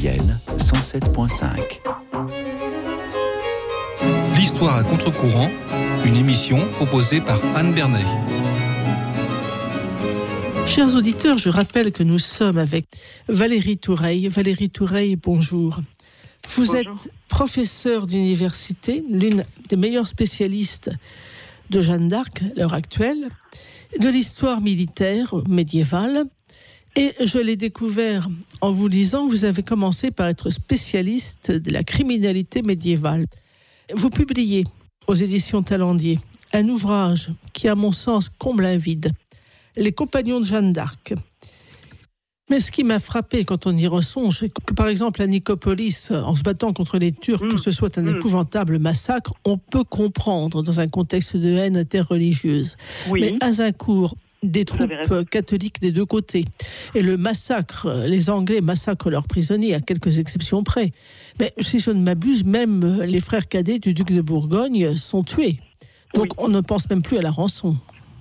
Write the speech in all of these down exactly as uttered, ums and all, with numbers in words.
Vienne, cent sept virgule cinq. L'histoire à contre-courant, une émission proposée par Anne Bernet. Chers auditeurs, je rappelle que nous sommes avec Valérie Toureille. Valérie Toureille, bonjour. Vous bonjour. Êtes professeure d'université, l'une des meilleures spécialistes de Jeanne d'Arc à l'heure actuelle, de l'histoire militaire médiévale. Et je l'ai découvert en vous lisant, vous avez commencé par être spécialiste de la criminalité médiévale. Vous publiez aux éditions Talendier un ouvrage qui, à mon sens, comble un vide. Les compagnons de Jeanne d'Arc. Mais ce qui m'a frappé quand on y ressonge, c'est que par exemple à Nicopolis, en se battant contre les Turcs, mmh. que ce soit un mmh. épouvantable massacre, on peut comprendre dans un contexte de haine interreligieuse. Oui. Mais à Azincourt, des troupes catholiques des deux côtés, et le massacre, les Anglais massacrent leurs prisonniers, à quelques exceptions près. Mais si je ne m'abuse, même les frères cadets du duc de Bourgogne sont tués. Donc oui. on ne pense même plus à la rançon.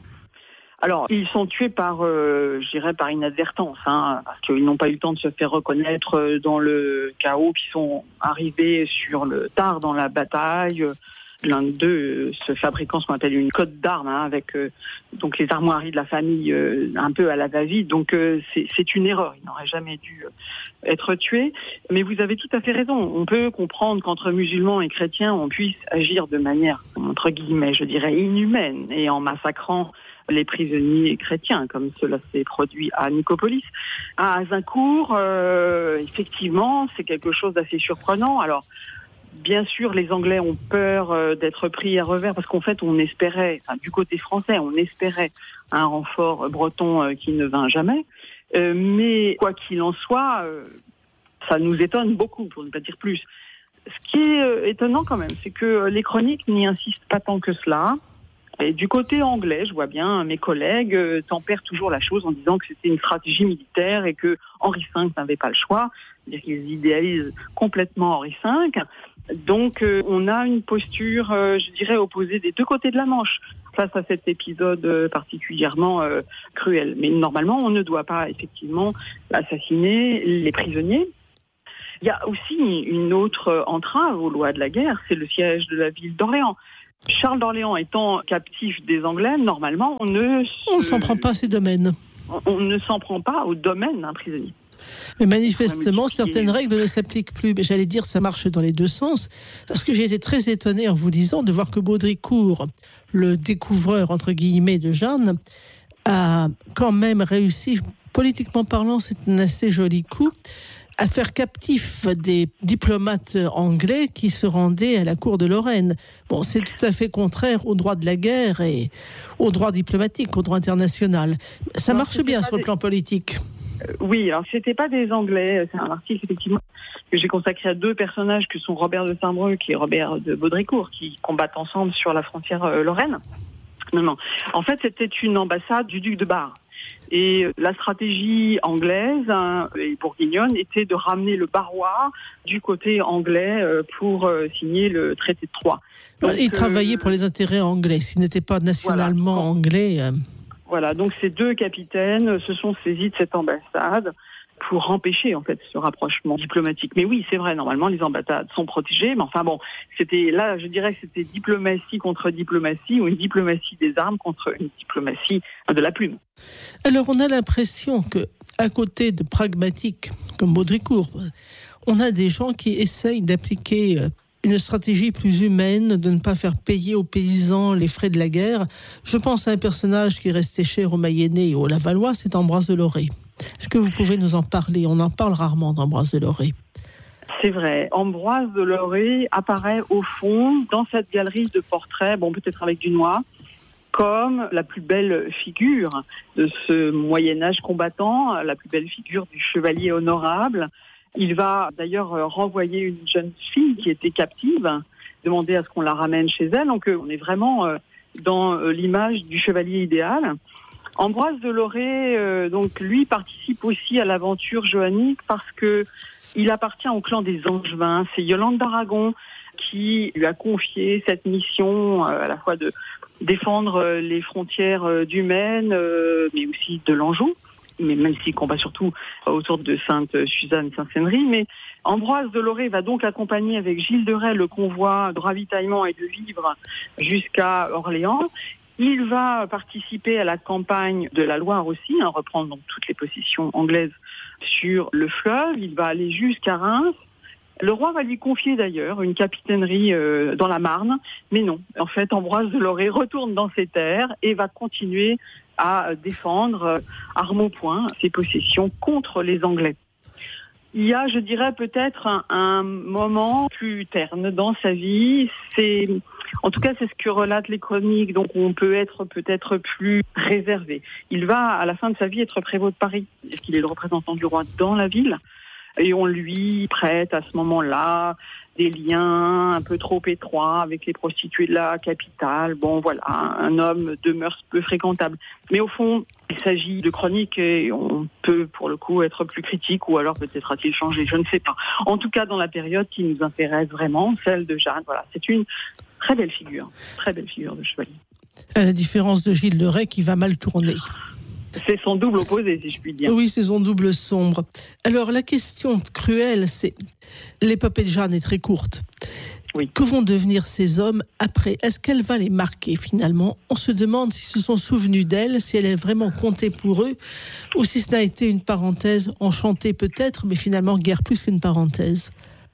Alors, ils sont tués par, euh, je dirais, par inadvertance, hein, parce qu'ils n'ont pas eu le temps de se faire reconnaître dans le chaos, puis sont arrivés sur le tard dans la bataille. L'un d'eux se fabriquant ce qu'on appelle une cotte d'armes, hein, avec euh, donc les armoiries de la famille euh, un peu à la va-vite. Donc euh, c'est, c'est une erreur. Il n'aurait jamais dû euh, être tué. Mais vous avez tout à fait raison. On peut comprendre qu'entre musulmans et chrétiens, on puisse agir de manière, entre guillemets, je dirais, inhumaine, et en massacrant les prisonniers chrétiens, comme cela s'est produit à Nicopolis. À Azincourt, euh, effectivement, c'est quelque chose d'assez surprenant. Alors, bien sûr, les Anglais ont peur euh, d'être pris à revers, parce qu'en fait, on espérait, enfin, du côté français, on espérait un renfort breton euh, qui ne vint jamais. Euh, mais quoi qu'il en soit, euh, ça nous étonne beaucoup, pour ne pas dire plus. Ce qui est euh, étonnant quand même, c'est que les chroniques n'y insistent pas tant que cela. Et du côté anglais, je vois bien mes collègues euh, tempèrent toujours la chose en disant que c'était une stratégie militaire et que Henri cinq n'avait pas le choix. C'est-à-dire qu'ils idéalisent complètement Henri cinq. Donc euh, on a une posture, euh, je dirais, opposée des deux côtés de la Manche face à cet épisode euh, particulièrement euh, cruel. Mais normalement, on ne doit pas effectivement assassiner les prisonniers. Il y a aussi une autre entrave aux lois de la guerre, c'est le siège de la ville d'Orléans. Charles d'Orléans étant captif des Anglais, normalement, on ne se... on ne s'en prend pas à ces domaines. On, on ne s'en prend pas au domaine d'un prisonnier. Mais manifestement, certaines règles ne s'appliquent plus. Mais j'allais dire, ça marche dans les deux sens. Parce que j'ai été très étonné en vous lisant de voir que Baudricourt, le découvreur, entre guillemets, de Jeanne, a quand même réussi, politiquement parlant, c'est un assez joli coup, à faire captif des diplomates anglais qui se rendaient à la cour de Lorraine. Bon, c'est tout à fait contraire au droit de la guerre et au droit diplomatique, au droit international. Ça non, marche bien sur des... le plan politique. Euh, oui, alors c'était pas des Anglais, c'est un article effectivement que j'ai consacré à deux personnages que sont Robert de Saint-Brieuc et Robert de Baudricourt, qui combattent ensemble sur la frontière euh, lorraine. Non, non. En fait, c'était une ambassade du duc de Bar. Et la stratégie anglaise hein, et bourguignonne était de ramener le Barrois du côté anglais euh, pour euh, signer le traité de Troyes. Donc, il euh, travaillait pour les intérêts anglais, s'il n'était pas nationalement voilà. anglais. Euh... Voilà, donc ces deux capitaines se sont saisis de cette ambassade pour empêcher en fait ce rapprochement diplomatique. Mais oui, c'est vrai, normalement les ambassades sont protégées, mais enfin bon, c'était là, je dirais que c'était diplomatie contre diplomatie ou une diplomatie des armes contre une diplomatie de la plume. Alors on a l'impression que à côté de pragmatiques comme Baudricourt, on a des gens qui essayent d'appliquer une stratégie plus humaine, de ne pas faire payer aux paysans les frais de la guerre. Je pense à un personnage qui restait cher aux Mayennais et aux Lavallois, c'est Ambroise de Lorée. Est-ce que vous pouvez nous en parler ? On en parle rarement d'Ambroise de Lorée. C'est vrai. Ambroise de Lorée apparaît au fond dans cette galerie de portraits, bon peut-être avec du noir, comme la plus belle figure de ce Moyen-Âge combattant, la plus belle figure du chevalier honorable. Il va d'ailleurs renvoyer une jeune fille qui était captive, demander à ce qu'on la ramène chez elle. Donc on est vraiment dans l'image du chevalier idéal. Ambroise de Lorée, euh, donc lui participe aussi à l'aventure johannique parce que il appartient au clan des Angevins. C'est Yolande d'Aragon qui lui a confié cette mission euh, à la fois de défendre euh, les frontières euh, du Maine, euh, mais aussi de l'Anjou. mais même s'il combat surtout autour de Sainte-Suzanne, Saint-Sénéry. Mais Ambroise de Lorée va donc accompagner avec Gilles de Rais le convoi de ravitaillement et de vivres jusqu'à Orléans. Il va participer à la campagne de la Loire aussi, hein, reprendre donc toutes les positions anglaises sur le fleuve. Il va aller jusqu'à Reims. Le roi va lui confier d'ailleurs une capitainerie euh, dans la Marne, mais non. En fait, Ambroise de Lorée retourne dans ses terres et va continuer à défendre, euh, arme au poing, ses possessions contre les Anglais. Il y a, je dirais, peut-être un, un moment plus terne dans sa vie. C'est, en tout cas, c'est ce que relatent les chroniques, donc on peut être peut-être plus réservé. Il va, à la fin de sa vie, être prévôt de Paris, parce qu'il est le représentant du roi dans la ville. Et on lui prête à ce moment-là des liens un peu trop étroits avec les prostituées de la capitale. Bon, voilà, un homme de mœurs peu fréquentable. Mais au fond, il s'agit de chroniques et on peut, pour le coup, être plus critique, ou alors peut-être a-t-il changé, je ne sais pas. En tout cas, dans la période qui nous intéresse vraiment, celle de Jeanne, voilà, c'est une très belle figure, très belle figure de chevalier. À la différence de Gilles de Rais qui va mal tourner. C'est son double opposé, si je puis dire. Oui, c'est son double sombre. Alors, la question cruelle, c'est... L'épopée de Jeanne est très courte. Oui. Que vont devenir ces hommes après ? Est-ce qu'elle va les marquer, finalement ? On se demande s'ils se sont souvenus d'elle, si elle est vraiment comptée pour eux, ou si ce n'a été une parenthèse enchantée peut-être, mais finalement guère plus qu'une parenthèse.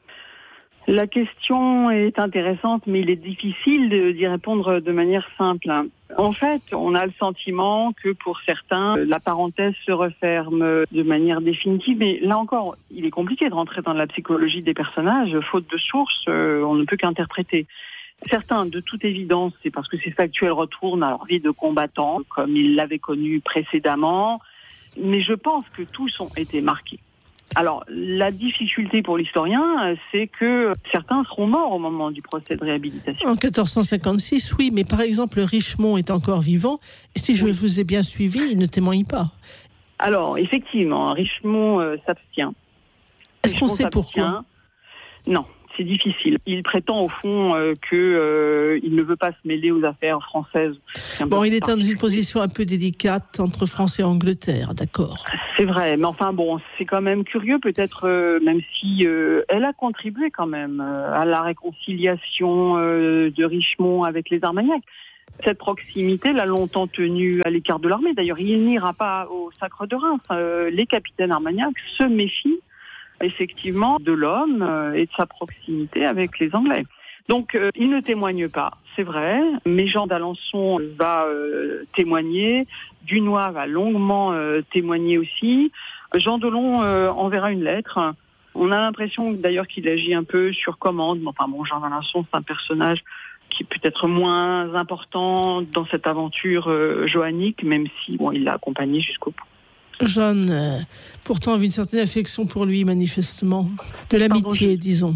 La question est intéressante, mais il est difficile de, d'y répondre de manière simple. En fait, on a le sentiment que pour certains, la parenthèse se referme de manière définitive. Mais là encore, il est compliqué de rentrer dans la psychologie des personnages. Faute de sources, on ne peut qu'interpréter. Certains, de toute évidence, c'est parce que ces factuels retournent à leur vie de combattants, comme ils l'avaient connu précédemment. Mais je pense que tous ont été marqués. Alors, la difficulté pour l'historien, c'est que certains seront morts au moment du procès de réhabilitation. En quatorze cent cinquante-six, oui, mais par exemple, Richemont est encore vivant, et si je oui. vous ai bien suivi, il ne témoigne pas. Alors, effectivement, Richemont euh, s'abstient. Est-ce Richemont qu'on sait pourquoi ? Non. C'est difficile. Il prétend au fond euh, qu'il euh, ne veut pas se mêler aux affaires françaises. Bon, il est dans une position un peu délicate entre France et Angleterre, d'accord. C'est vrai, mais enfin bon, c'est quand même curieux, peut-être, euh, même si euh, elle a contribué quand même euh, à la réconciliation euh, de Richemont avec les Armagnacs. Cette proximité l'a longtemps tenu à l'écart de l'armée. D'ailleurs, il n'ira pas au Sacre de Reims. Euh, les capitaines armagnacs se méfient effectivement de l'homme et de sa proximité avec les Anglais. Donc, euh, il ne témoigne pas, c'est vrai, mais Jean d'Alençon va euh, témoigner, Dunois va longuement euh, témoigner aussi, Jean Dolon euh, enverra une lettre. On a l'impression d'ailleurs qu'il agit un peu sur commande, enfin bon, Jean d'Alençon, c'est un personnage qui est peut-être moins important dans cette aventure euh, joannique, même si bon, il l'a accompagné jusqu'au bout. Jeanne, euh, pourtant, avait une certaine affection pour lui, manifestement. De l'amitié, Pardon, je... disons.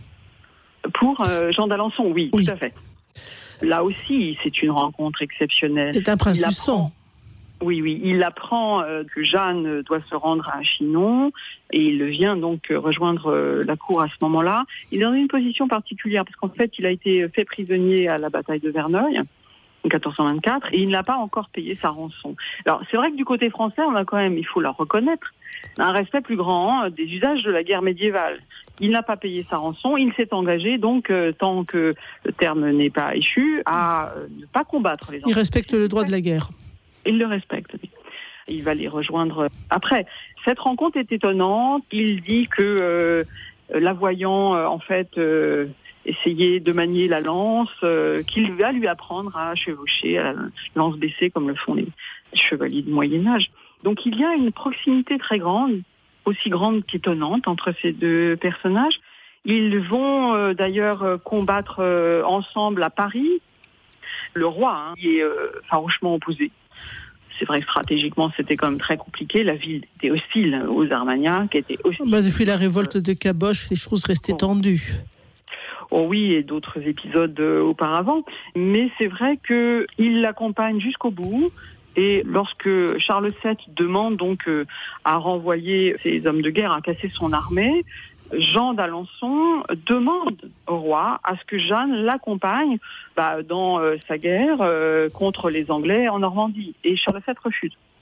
Pour euh, Jean d'Alençon, oui, oui, tout à fait. Là aussi, c'est une rencontre exceptionnelle. C'est un prince il du apprend... sang. Oui, oui. Il apprend euh, que Jeanne doit se rendre à Chinon et il vient donc rejoindre euh, la cour à ce moment-là. Il est dans une position particulière parce qu'en fait, il a été fait prisonnier à la bataille de Verneuil en quatorze cent vingt-quatre, et il n'a pas encore payé sa rançon. Alors, c'est vrai que du côté français, on a quand même, il faut le reconnaître, un respect plus grand des usages de la guerre médiévale. Il n'a pas payé sa rançon, il s'est engagé, donc, euh, tant que le terme n'est pas échu, à euh, ne pas combattre les Anglais. Il respecte le droit de la guerre. Il le respecte, oui. Il va les rejoindre après. Cette rencontre est étonnante. Il dit que, euh, la voyant, euh, en fait... Euh, essayer de manier la lance, euh, qu'il va lui apprendre à chevaucher à la lance baissée comme le font les chevaliers du Moyen-Âge. Donc il y a une proximité très grande, aussi grande qu'étonnante entre ces deux personnages. Ils vont euh, d'ailleurs euh, combattre euh, ensemble à Paris. Le roi hein, y est euh, farouchement opposé. C'est vrai que stratégiquement, c'était quand même très compliqué. La ville était hostile aux Armagnacs, était hostile. Bah, depuis la révolte de Caboche, les choses restaient oh. tendues. Oh oui, et d'autres épisodes euh, auparavant. Mais c'est vrai qu'il l'accompagne jusqu'au bout. Et lorsque Charles sept demande donc euh, à renvoyer ses hommes de guerre, à casser son armée, Jean d'Alençon demande au roi à ce que Jeanne l'accompagne bah, dans euh, sa guerre euh, contre les Anglais en Normandie. Et Charles sept refuse.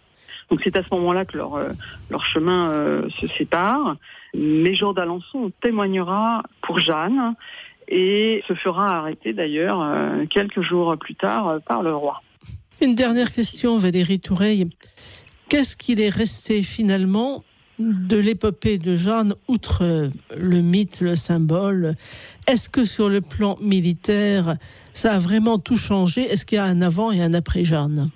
Donc c'est à ce moment-là que leur, euh, leur chemin euh, se sépare. Mais Jean d'Alençon témoignera pour Jeanne et se fera arrêter d'ailleurs euh, quelques jours plus tard euh, par le roi. Une dernière question, Valérie Toureille. Qu'est-ce qu'il est resté finalement de l'épopée de Jeanne, outre le mythe, le symbole? Est-ce que sur le plan militaire, ça a vraiment tout changé? Est-ce qu'il y a un avant et un après Jeanne?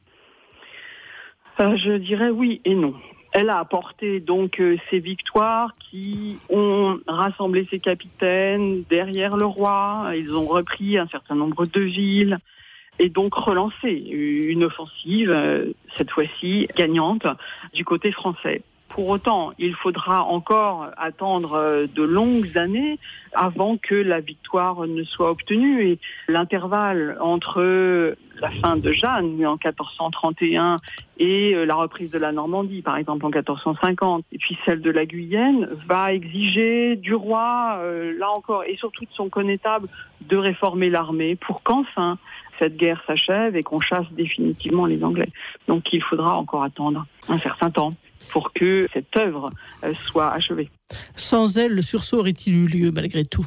euh, Je dirais oui et non. Elle a apporté donc euh, ses victoires qui ont rassemblé ses capitaines derrière le roi. Ils ont repris un certain nombre de villes et donc relancé une offensive, euh, cette fois-ci gagnante, du côté français. Pour autant, il faudra encore attendre de longues années avant que la victoire ne soit obtenue. Et l'intervalle entre la fin de Jeanne, en quatorze cent trente et un, et la reprise de la Normandie, par exemple, en quatorze cent cinquante, et puis celle de la Guyenne, va exiger du roi, euh, là encore, et surtout de son connétable, de réformer l'armée pour qu'enfin cette guerre s'achève et qu'on chasse définitivement les Anglais. Donc il faudra encore attendre un certain temps pour que cette œuvre euh, soit achevée. Sans elle, le sursaut aurait-il eu lieu malgré tout?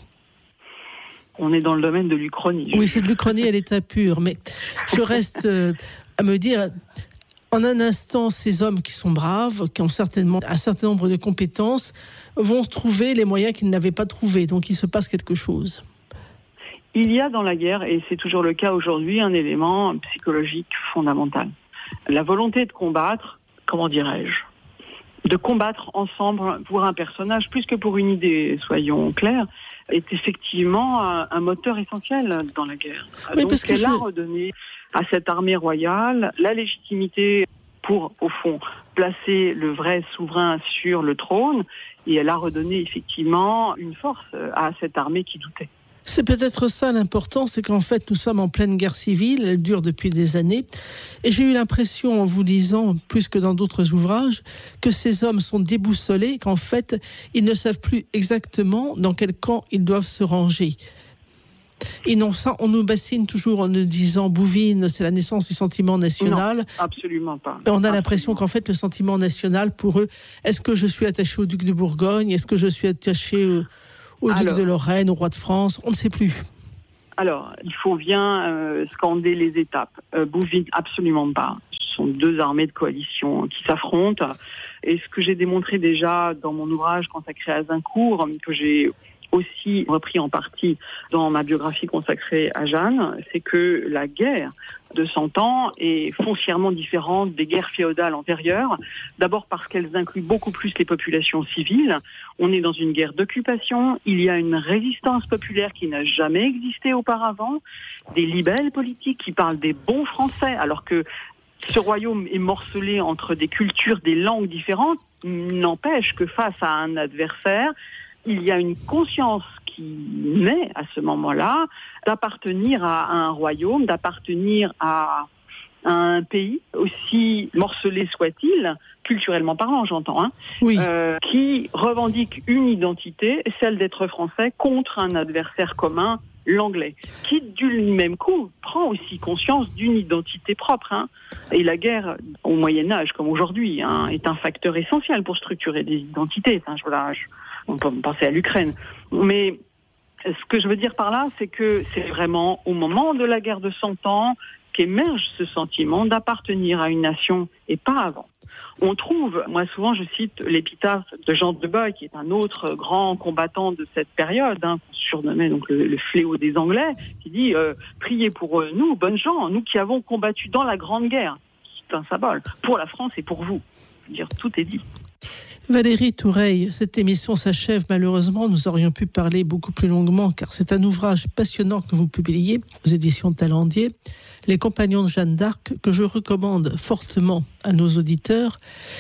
On est dans le domaine de l'Uchronie. Oui, c'est de l'Uchronie à l'état pur, mais je reste euh, à me dire, en un instant, ces hommes qui sont braves, qui ont certainement un certain nombre de compétences, vont trouver les moyens qu'ils n'avaient pas trouvés, donc il se passe quelque chose. Il y a dans la guerre, et c'est toujours le cas aujourd'hui, un élément psychologique fondamental. La volonté de combattre, comment dirais-je, de combattre ensemble pour un personnage, plus que pour une idée, soyons clairs, est effectivement un, un moteur essentiel dans la guerre. Oui, Donc parce que elle je... a redonné à cette armée royale la légitimité pour, au fond, placer le vrai souverain sur le trône, et elle a redonné effectivement une force à cette armée qui doutait. C'est peut-être ça l'important, c'est qu'en fait nous sommes en pleine guerre civile, elle dure depuis des années, et j'ai eu l'impression en vous lisant, plus que dans d'autres ouvrages, que ces hommes sont déboussolés, qu'en fait ils ne savent plus exactement dans quel camp ils doivent se ranger. Et non, ça, on nous bassine toujours en nous disant Bouvines, c'est la naissance du sentiment national. Non, absolument pas. Et on a absolument. l'impression qu'en fait le sentiment national pour eux, est-ce que je suis attaché au duc de Bourgogne, est-ce que je suis attaché au au duc alors, de Lorraine, au roi de France, on ne sait plus. Alors, il faut bien euh, scander les étapes. Euh, Bouvines, absolument pas. Ce sont deux armées de coalition qui s'affrontent. Et ce que j'ai démontré déjà dans mon ouvrage consacré à Azincourt, que j'ai aussi repris en partie dans ma biographie consacrée à Jeanne, c'est que la guerre de Cent Ans est foncièrement différente des guerres féodales antérieures. D'abord parce qu'elles incluent beaucoup plus les populations civiles. On est dans une guerre d'occupation. Il y a une résistance populaire qui n'a jamais existé auparavant. Des libelles politiques qui parlent des bons Français, alors que ce royaume est morcelé entre des cultures, des langues différentes. N'empêche que face à un adversaire, il y a une conscience qui naît à ce moment-là d'appartenir à un royaume, d'appartenir à un pays, aussi morcelé soit-il, culturellement parlant, j'entends, hein, oui. euh, qui revendique une identité, celle d'être français, contre un adversaire commun, l'anglais, qui du même coup prend aussi conscience d'une identité propre. Hein. Et la guerre, au Moyen-Âge comme aujourd'hui, hein, est un facteur essentiel pour structurer des identités. Enfin, je, voilà, je, on peut penser à l'Ukraine. Mais ce que je veux dire par là, c'est que c'est vraiment au moment de la guerre de Cent Ans qu'émerge ce sentiment d'appartenir à une nation et pas avant. On trouve, moi souvent je cite l'épitaphe de Jean de Boy, qui est un autre grand combattant de cette période, hein, surnommé donc le, le fléau des Anglais, qui dit euh, « Priez pour nous, bonnes gens, nous qui avons combattu dans la Grande Guerre ». C'est un symbole pour la France et pour vous. Je veux dire, tout est dit. Valérie Toureille, cette émission s'achève malheureusement. Nous aurions pu parler beaucoup plus longuement car c'est un ouvrage passionnant que vous publiez aux éditions Talendier, Les Compagnons de Jeanne d'Arc, que je recommande fortement à nos auditeurs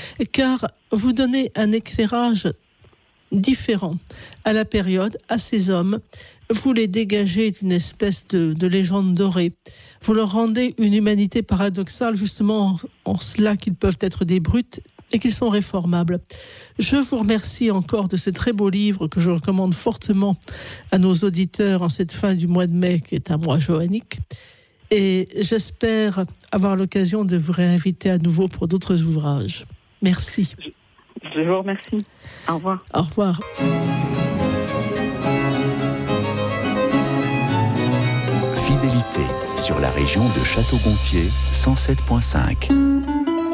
car vous donnez un éclairage différent à la période, à ces hommes. Vous les dégagez d'une espèce de, de légende dorée. Vous leur rendez une humanité paradoxale justement en, en cela qu'ils peuvent être des brutes et qu'ils sont réformables. Je vous remercie encore de ce très beau livre que je recommande fortement à nos auditeurs en cette fin du mois de mai qui est un mois johannique. Et j'espère avoir l'occasion de vous réinviter à nouveau pour d'autres ouvrages. Merci. Je, je vous remercie. Au revoir. Au revoir. Fidélité sur la région de Château-Gontier cent sept virgule cinq.